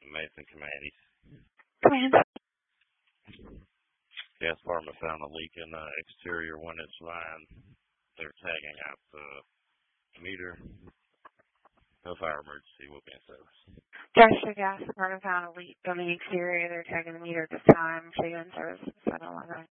Mason Command. Command. Gas department found a leak in the exterior 1-inch line. They're tagging out the meter. No fire emergency will be in service. Chester Gas Department found a leak on the exterior. They're tagging the meter at this time. So you're in service. 7-Eleven.